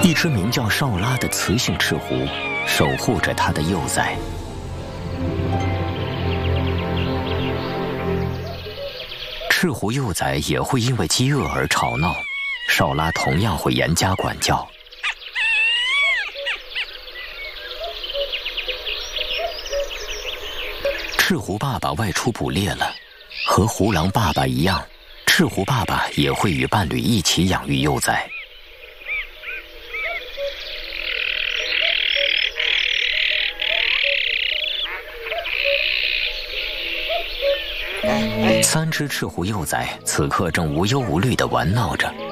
一只名叫少拉的雌性赤狐守护着它的幼崽。赤狐幼崽也会因为饥饿而吵闹，少拉同样会严加管教。赤狐爸爸外出捕猎了，和狐狼爸爸一样，赤狐爸爸也会与伴侣一起养育幼崽。3只赤狐幼崽此刻正无忧无虑地玩闹着。